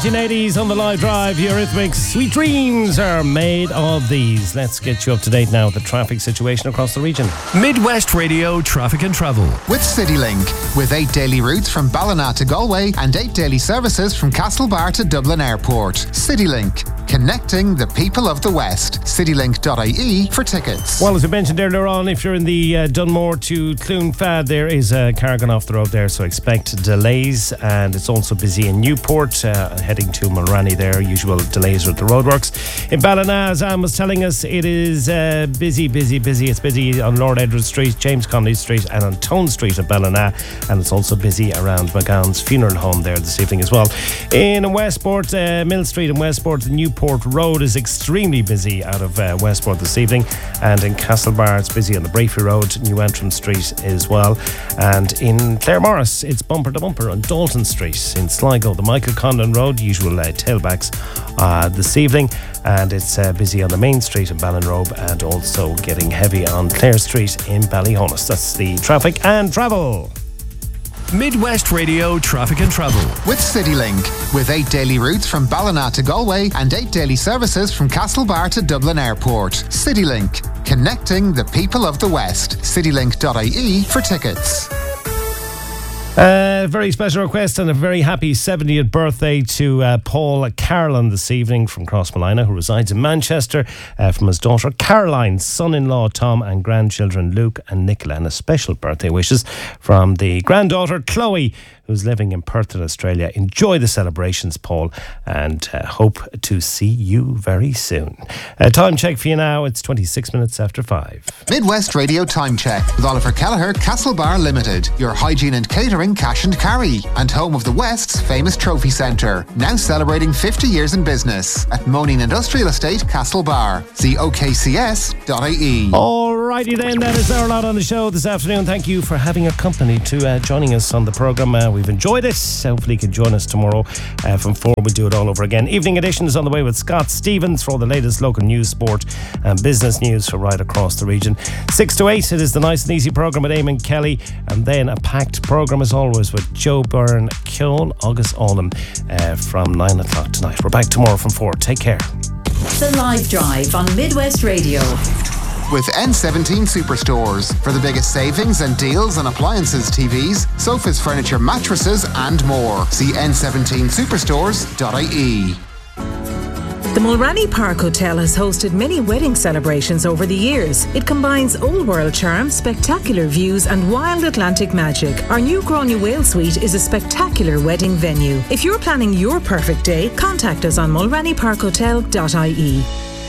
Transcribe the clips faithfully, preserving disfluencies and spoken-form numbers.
nineteen eighties on the live drive, Eurythmics. Sweet dreams are made of these. Let's get you up to date now with the traffic situation across the region. Midwest Radio Traffic and Travel. With CityLink. With eight daily routes from Ballina to Galway and eight daily services from Castlebar to Dublin Airport. CityLink. Connecting the people of the West. citylink dot I E for tickets. Well, as we mentioned earlier on, if you're in the uh, Dunmore to Clonfad, there is a car going off the road there, so expect delays. And it's also busy in Newport, uh, heading to Mulranny there. Usual delays are at the roadworks. In Ballina, as Anne was telling us, it is uh, busy, busy, busy. It's busy on Lord Edward Street, James Connolly Street and on Tone Street at Ballina. And it's also busy around McGowan's funeral home there this evening as well. In Westport, uh, Mill Street in Westport, the Newport Road is extremely busy out of uh, Westport this evening, and in Castlebar it's busy on the Brafey Road, New Entrance Street as well, and in Claremorris it's bumper to bumper on Dalton Street. In Sligo, the Michael Condon Road, usual uh, tailbacks uh, this evening, and it's uh, busy on the Main Street in Ballinrobe, and also getting heavy on Clare Street in Ballyhonus. That's the traffic and travel. Midwest Radio Traffic and Travel. With CityLink. With eight daily routes from Ballina to Galway and eight daily services from Castlebar to Dublin Airport. CityLink. Connecting the people of the West. citylink dot I E for tickets. A uh, very special request and a very happy seventieth birthday to uh, Paul Carolan this evening from Crossmolina, who resides in Manchester, uh, from his daughter Caroline, son-in-law Tom, and grandchildren Luke and Nicola. And a special birthday wishes from the granddaughter Chloe, who's living in Perth in Australia. Enjoy the celebrations, Paul, and uh, hope to see you very soon. Uh, time check for you now. It's twenty-six minutes after five. Midwest Radio Time Check with Oliver Kelleher, Castlebar Limited, your hygiene and catering cash and carry, and home of the West's famous trophy centre. Now celebrating fifty years in business at Moaning Industrial Estate, Castlebar. See O K C S dot I E. Alrighty then, that is our lot on the show this afternoon. Thank you for having your company to uh, joining us on the programme. Uh, we've enjoyed it. Hopefully you can join us tomorrow uh, from four. We'll do it all over again. Evening edition is on the way with Scott Stevens for all the latest local news, sport and business news for right across the region. Six to eight, it is the Nice and Easy programme with Eamon Kelly, and then a packed programme as always with Joe Byrne, Keown, August Allum uh, from nine o'clock tonight. We're back tomorrow from four. Take care. The Live Drive on Midwest Radio. With N seventeen Superstores for the biggest savings and deals on appliances, T Vs, sofas, furniture, mattresses and more. See N seventeen superstores dot I E. The Mulranny Park Hotel has hosted many wedding celebrations over the years. It combines old world charm, spectacular views and wild Atlantic magic. Our new Gráinne Whale Suite is a spectacular wedding venue. If you're planning your perfect day, contact us on mulranny park hotel dot I E.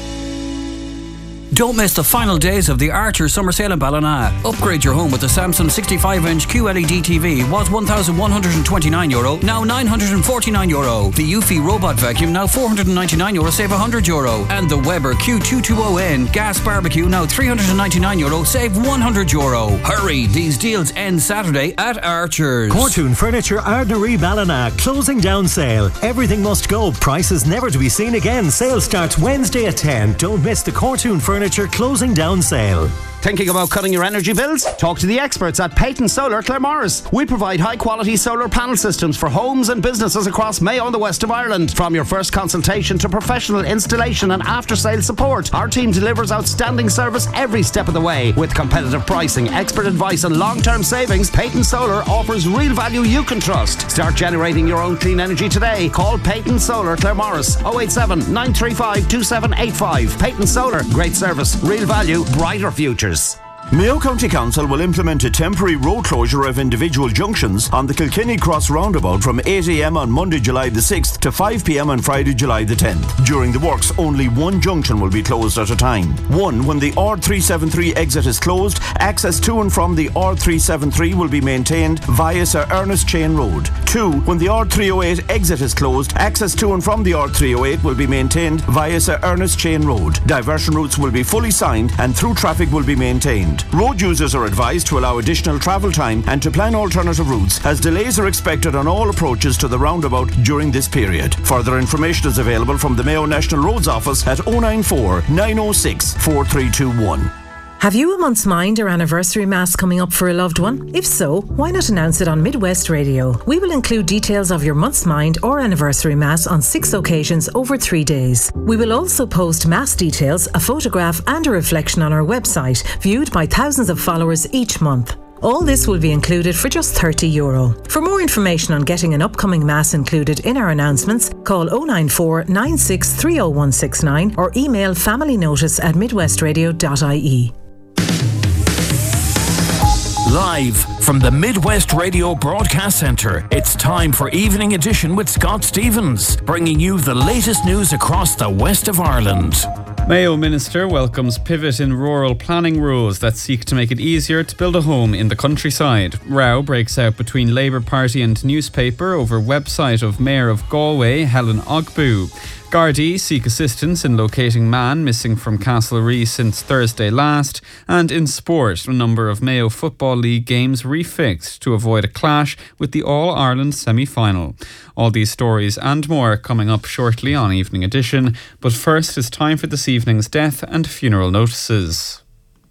Don't miss the final days of the Archer Summer Sale in Ballina. Upgrade your home with the Samsung sixty-five inch Q L E D T V. Was one thousand one hundred twenty-nine euro, now nine hundred forty-nine euro. The Eufy Robot Vacuum, now four hundred ninety-nine euro, save one hundred euro. And the Weber Q two twenty N Gas Barbecue, now three hundred ninety-nine euro, save one hundred euro. Hurry, these deals end Saturday at Archer's. Cortoon Furniture Ardnaree Ballina, closing down sale. Everything must go, prices never to be seen again. Sale starts Wednesday at ten. Don't miss the Cortoon Furniture closing down sale. Thinking about cutting your energy bills? Talk to the experts at Peyton Solar Claremorris. We provide high quality solar panel systems for homes and businesses across Mayo and the west of Ireland. From your first consultation to professional installation and after sales support, our team delivers outstanding service every step of the way. With competitive pricing, expert advice and long-term savings, Peyton Solar offers real value you can trust. Start generating your own clean energy today. Call Peyton Solar Claremorris oh eight seven, nine three five, two seven eight five. Peyton Solar, great service, real value, brighter futures. Mayo County Council will implement a temporary road closure of individual junctions on the Kilkenny Cross roundabout from eight a m on Monday, July the sixth to five p m on Friday, July the tenth. During the works, only one junction will be closed at a time. One, when the R three seventy-three exit is closed, access to and from the R three seventy-three will be maintained via Sir Ernest Chain Road. Two, when the R three oh eight exit is closed, access to and from the R three oh eight will be maintained via Sir Ernest Chain Road. Diversion routes will be fully signed and through traffic will be maintained. Road users are advised to allow additional travel time and to plan alternative routes, as delays are expected on all approaches to the roundabout during this period. Further information is available from the Mayo National Roads Office at oh nine four, nine oh six, four three two one. Have you a month's mind or anniversary mass coming up for a loved one? If so, why not announce it on Midwest Radio? We will include details of your month's mind or anniversary mass on six occasions over three days. We will also post mass details, a photograph and a reflection on our website, viewed by thousands of followers each month. All this will be included for just thirty euro. For more information on getting an upcoming mass included in our announcements, call oh nine four, nine six three oh one six nine or email familynotice at midwestradio dot I E. Live from the Midwest Radio Broadcast Centre, it's time for Evening Edition with Scott Stevens, bringing you the latest news across the west of Ireland. Mayo Minister welcomes pivot in rural planning rules that seek to make it easier to build a home in the countryside. Row breaks out between Labour Party and newspaper over website of Mayor of Galway, Helen Ogbu. Gardaí seek assistance in locating man missing from Castlereagh since Thursday last. And in sport, a number of Mayo Football League games refixed to avoid a clash with the All-Ireland semi-final. All these stories and more coming up shortly on Evening Edition. But first, it's time for this evening's death and funeral notices.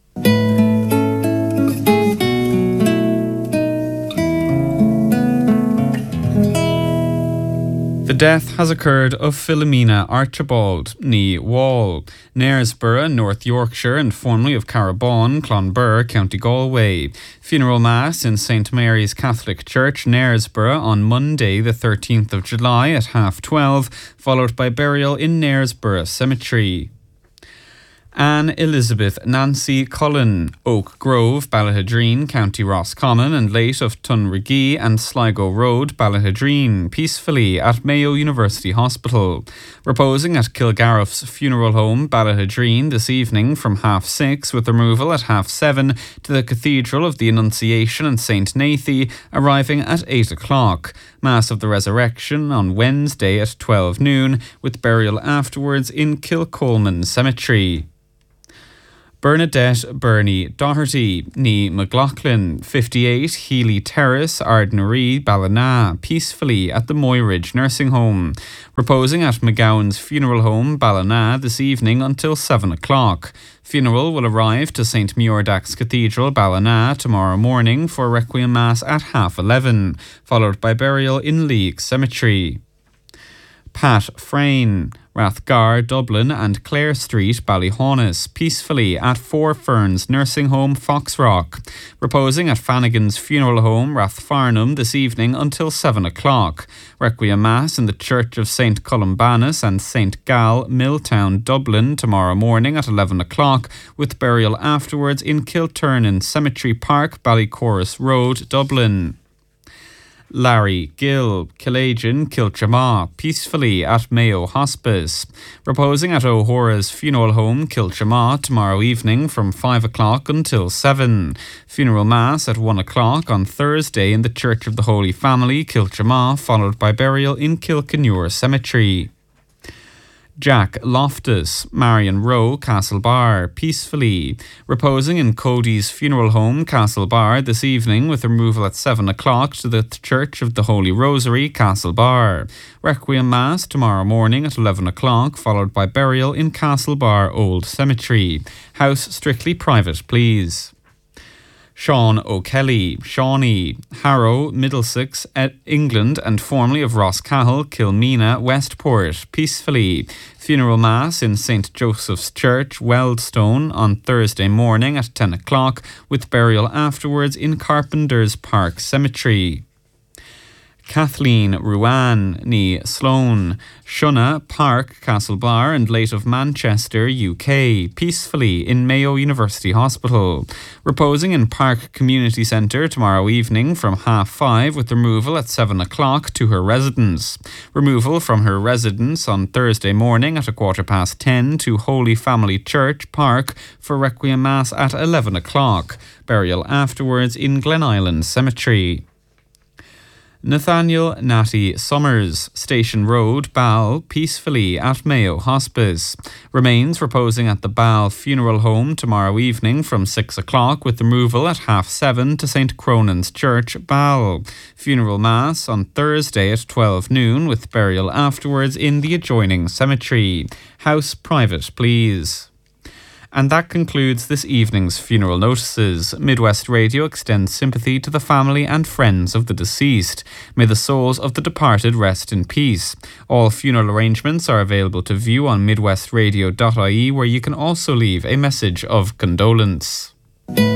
The death has occurred of Philomena Archibald, nee Wall, Knaresborough, North Yorkshire, and formerly of Carabon, Clonbur, County Galway. Funeral Mass in Saint Mary's Catholic Church, Knaresborough, on Monday, the thirteenth of July at half twelve, followed by burial in Knaresborough Cemetery. Anne Elizabeth Nancy Cullen, Oak Grove, Ballahadreen, County Roscommon, and late of Tunrigee and Sligo Road, Ballahadreen, peacefully at Mayo University Hospital. Reposing at Kilgarriff's funeral home, Ballahadreen, this evening from half six, with removal at half seven to the Cathedral of the Annunciation and Saint Nathy, arriving at eight o'clock. Mass of the Resurrection on Wednesday at twelve noon, with burial afterwards in Kilcolman Cemetery. Bernadette Bernie Doherty, nee McLaughlin, fifty-eight, Healy Terrace, Ardnaree, Ballina, peacefully at the Moyridge Nursing Home. Reposing at McGowan's Funeral Home, Ballina, this evening until seven o'clock. Funeral will arrive to Saint Muirdax Cathedral, Ballina, tomorrow morning for Requiem Mass at half eleven, followed by burial in League Cemetery. Pat Frayne, Rathgar, Dublin, and Clare Street, Ballyhaunis, peacefully at Four Ferns Nursing Home, Foxrock. Reposing at Fannigan's Funeral Home, Rathfarnham, this evening until seven o'clock. Requiem Mass in the Church of Saint Columbanus and Saint Gall, Milltown, Dublin, tomorrow morning at eleven o'clock, with burial afterwards in Kilturnan Cemetery Park, Ballycorus Road, Dublin. Larry Gill, Killagan, Kilchamaw, peacefully at Mayo Hospice. Reposing at O'Hora's Funeral Home, Kilchamaw, tomorrow evening from five o'clock until seven. Funeral Mass at one o'clock on Thursday in the Church of the Holy Family, Kilchamaw, followed by burial in Kilkenure Cemetery. Jack Loftus, Marion Row, Castlebar, peacefully. Reposing in Cody's Funeral Home, Castlebar, this evening with removal at seven o'clock to the Church of the Holy Rosary, Castlebar. Requiem Mass tomorrow morning at eleven o'clock, followed by burial in Castlebar Old Cemetery. House strictly private, please. Sean O'Kelly, Shawnee, Harrow, Middlesex, England, and formerly of Roscahill, Kilmena, Westport, peacefully. Funeral Mass in Saint Joseph's Church, Weldstone, on Thursday morning at ten o'clock, with burial afterwards in Carpenter's Park Cemetery. Kathleen Ruan, nee Sloan, Shuna Park, Castlebar, and late of Manchester, U K, peacefully in Mayo University Hospital. Reposing in Park Community Centre tomorrow evening from half five, with removal at seven o'clock to her residence. Removal from her residence on Thursday morning at a quarter past ten to Holy Family Church Park for Requiem Mass at eleven o'clock. Burial afterwards in Glen Island Cemetery. Nathaniel Natty Summers, Station Road, Ball, peacefully at Mayo Hospice. Remains reposing at the Ball Funeral Home tomorrow evening from six o'clock, with removal at half seven to Saint Cronan's Church, Ball. Funeral Mass on Thursday at twelve noon, with burial afterwards in the adjoining cemetery. House private, please. And that concludes this evening's funeral notices. Midwest Radio extends sympathy to the family and friends of the deceased. May the souls of the departed rest in peace. All funeral arrangements are available to view on midwest radio dot I E, where you can also leave a message of condolence.